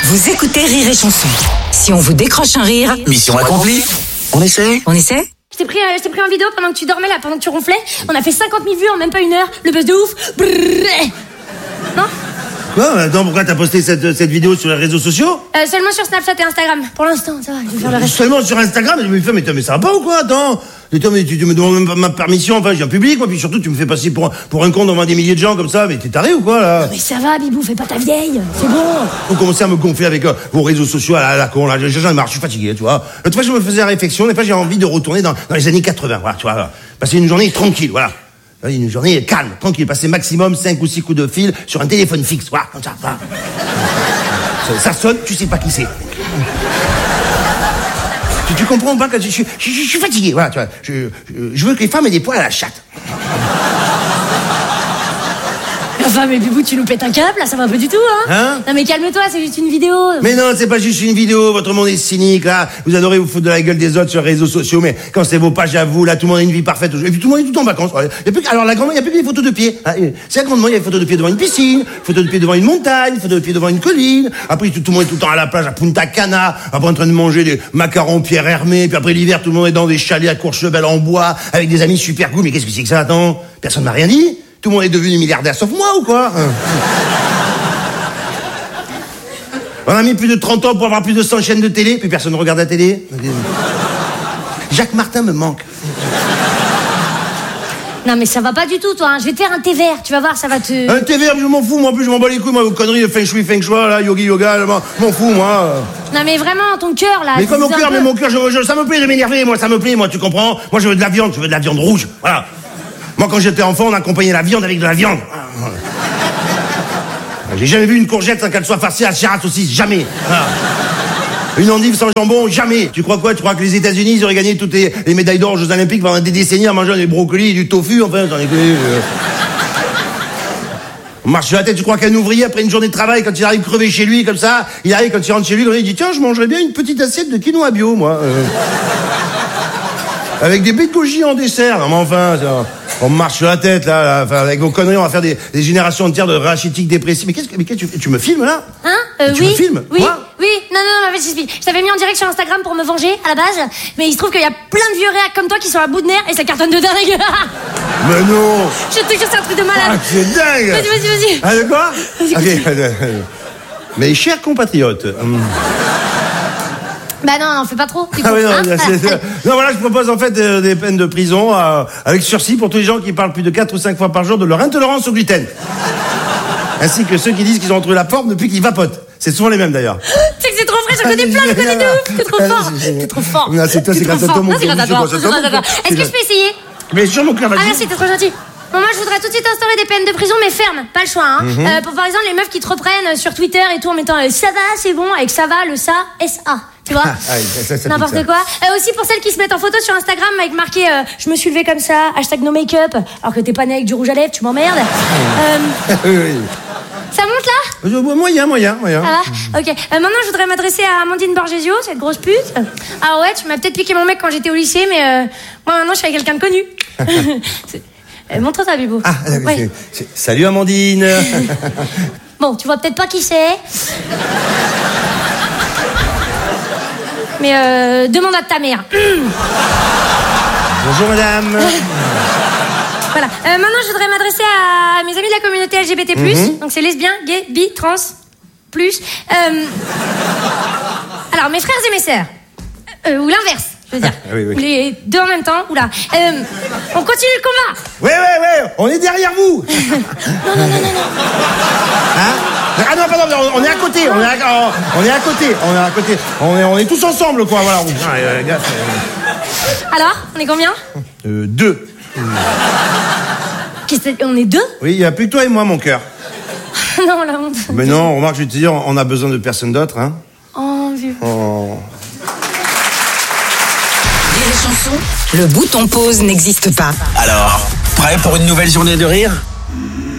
Vous écoutez Rire et Chanson. Si on vous décroche un rire, mission accomplie. On essaie. Je t'ai pris en vidéo pendant que tu dormais là, pendant que tu ronflais. On a fait 50 000 vues en même pas une heure. Le buzz de ouf. Brrr. Non? Quoi? Attends, pourquoi t'as posté cette vidéo sur les réseaux sociaux? Seulement sur Snapchat et Instagram. Pour l'instant, ça va, je vais faire le reste. Seulement sur Instagram? Mais ça va pas ou quoi? Attends. Mais tu me demandes même pas ma permission, enfin, j'ai un public, moi, puis surtout, tu me fais passer pour un con devant des milliers de gens comme ça, mais t'es taré ou quoi, là? Non, mais ça va, Bibou, fais pas ta vieille, c'est bon. Vous commencez à me gonfler avec vos réseaux sociaux à la con, là, j'en ai marre, je suis fatigué, tu vois. L'autre fois, je me faisais la réflexion, des fois, j'ai envie de retourner dans les années 80, voilà, tu vois, voilà. Passer une journée tranquille, voilà. Une journée calme, tranquille, passer maximum 5 ou 6 coups de fil sur un téléphone fixe, voilà, comme ça, voilà. Ça sonne, tu sais pas qui c'est. Tu comprends pas que je suis fatigué, voilà, tu vois. Je veux que les femmes aient des poils à la chatte. Enfin, mais Bibou, tu nous pètes un câble, là, ça va pas du tout, hein? Non, mais calme-toi, c'est juste une vidéo. Mais non, c'est pas juste une vidéo, votre monde est cynique, là. Vous adorez vous foutre de la gueule des autres sur les réseaux sociaux, mais quand c'est vos pages à vous, là, tout le monde a une vie parfaite. Et puis tout le monde est tout en vacances. Alors, la grande, il n'y a plus que des photos de pieds. C'est la grande, il y a des photos de pieds devant une piscine, photos de pieds devant une montagne, photos de pieds devant une colline. Après, tout le monde est tout le temps à la plage, à Punta Cana, après en train de manger des macarons Pierre Hermé, puis après l'hiver, tout le monde est dans des chalets à Courchevel en bois, avec des amis super cool. Mais qu'est-ce que c'est que ça, attends? Personne m'a rien dit? Tout le monde est devenu milliardaire sauf moi ou quoi? On a mis plus de 30 ans pour avoir plus de 100 chaînes de télé, puis personne ne regarde la télé. Jacques Martin me manque. Non mais ça va pas du tout toi, hein. Je vais te faire un thé vert, tu vas voir, ça va te... Un thé vert, je m'en fous, moi en plus je m'en bats les couilles, moi vos conneries de feng shui, là, yogi, yoga, je m'en fous moi. Non mais vraiment, ton cœur là... Mais comme mon cœur, ça me plaît de m'énerver, moi, ça me plaît, moi, tu comprends? Moi je veux de la viande, je veux de la viande rouge, voilà. Moi, quand j'étais enfant, on accompagnait la viande avec de la viande. J'ai jamais vu une courgette sans qu'elle soit farcie à chair à saucisse, jamais. Voilà. Une endive sans jambon, jamais. Tu crois quoi? Tu crois que les États-Unis ils auraient gagné toutes les médailles d'or aux Jeux Olympiques pendant des décennies en mangeant des brocolis et du tofu? Enfin, j'en ai connu. On marche sur la tête. Tu crois qu'un ouvrier, après une journée de travail, quand il arrive crevé chez lui, comme ça, il arrive, quand il rentre chez lui, il dit tiens, je mangerais bien une petite assiette de quinoa bio, moi. Avec des baies de goji en dessert. Non, mais enfin, on marche sur la tête, là. Enfin, avec vos conneries, on va faire des générations entières de rachitiques dépressifs. Mais qu'est-ce que tu me filmes, là? Tu me filmes? Oui, quoi? oui. Non, en fait, je t'avais mis en direct sur Instagram pour me venger, à la base. Mais il se trouve qu'il y a plein de vieux réacs comme toi qui sont à bout de nerfs et ça cartonne de dingue. Mais non! Je te jure, c'est un truc de malade. Ah, c'est dingue! Vas-y. Ah, de quoi? Ok. Mes chers compatriotes. Bah non, fais pas trop. Ah oui, non, voilà, je propose en fait des peines de prison avec sursis pour tous les gens qui parlent plus de 4 ou 5 fois par jour de leur intolérance au gluten. Ainsi que ceux qui disent qu'ils ont retrouvé la forme depuis qu'ils vapotent. C'est souvent les mêmes d'ailleurs. Tu sais que c'est trop frais, j'en connais plein, je connais de ouf. T'es trop fort. Non, c'est toi, c'est grâce à toi, mon Est-ce que je peux essayer? Mais sur mon cœur, vas-y. Ah merci, t'es trop gentil. Bon, moi, je voudrais tout de suite instaurer des peines de prison, mais fermes, pas le choix, hein. Pour par exemple, les meufs qui te reprennent sur Twitter et tout en mettant ça va, c'est bon, avec ça va, le ça, S-A. Tu vois? ça n'importe quoi. Aussi pour celles qui se mettent en photo sur Instagram avec marqué je me suis levée comme ça, hashtag no make-up, alors que t'es pas né avec du rouge à lèvres, tu m'emmerdes. Oui. Ça monte là? Moyen. Ah ok. Maintenant, je voudrais m'adresser à Amandine Borgesio, cette grosse pute. Ah ouais, tu m'as peut-être piqué mon mec quand j'étais au lycée, mais moi maintenant, je suis avec quelqu'un de connu. Montre ça, Bibou. Ah, ouais. Salut Amandine. Bon, tu vois peut-être pas qui c'est. Mais demande à ta mère. Bonjour madame. Voilà. Maintenant, je voudrais m'adresser à mes amis de la communauté LGBT+. Donc c'est lesbien, gay, bi, trans, plus. Alors, mes frères et mes sœurs. Ou l'inverse, je veux dire. Oui. Ou les deux en même temps. Oula. On continue le combat. Ouais. On est derrière vous. Non. Hein? Ah non, pardon, on est à côté. On est tous ensemble, quoi. Voilà. Alors, on est combien? 2. On est 2? Oui, il n'y a plus que toi et moi, mon cœur. Non, la honte. Mais non, remarque, je vais te dire, on a besoin de personne d'autre, hein. Oh, vieux. Oh. Rire et Chanson, le bouton pause n'existe pas. Alors, prêt pour une nouvelle journée de rire?